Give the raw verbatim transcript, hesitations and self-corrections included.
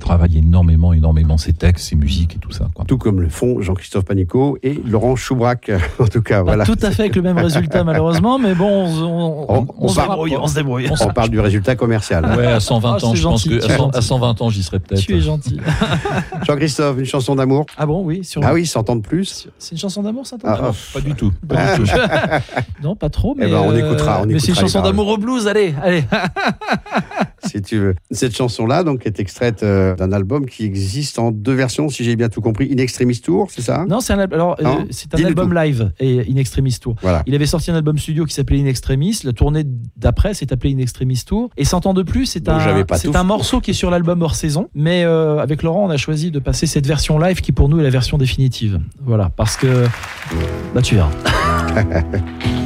travaille énormément, énormément ses textes, ses musiques et tout ça, quoi. Tout comme le font Jean-Christophe Panicot et Laurent Choubrac, en tout cas. Pas Voilà. tout à fait avec le même résultat, malheureusement, mais bon, on, on, On- on, on se parle- débrouille, on se débrouille. On parle du résultat commercial. Ouais, à cent vingt Ah, ans, c'est je pense gentil, que tu es à cent- gentil. à cent vingt ans, j'y serais peut-être. Tu es gentil. Jean-Christophe, une chanson d'amour. Ah bon, oui, sur... Ah oui, s'entendre plus. C'est une chanson d'amour, ça Ah, t'entend ah, Pas du tout. Pas du tout. Non, pas trop, mais. Eh ben, on écoutera, on mais c'est une écoutera les chanson paroles. d'amour au blues, allez, allez. si tu veux. Cette chanson-là, donc, est extraite euh, d'un album qui existe en deux versions, si j'ai bien tout compris. In Extremis Tour, c'est ça? Non, c'est un, al- alors, euh, Non, c'est un dis-le album tout. live et In Extremis Tour. Voilà. Il avait sorti un album studio qui s'appelait In Extremis. La tournée d'après s'est appelée In Extremis Tour. Et S'entend de plus, c'est Donc, un, j'avais pas c'est tout. un morceau qui est sur l'album hors saison. Mais euh, avec Laurent, on a choisi de passer cette version live qui pour nous est la version définitive. Voilà, parce que bah tu verras.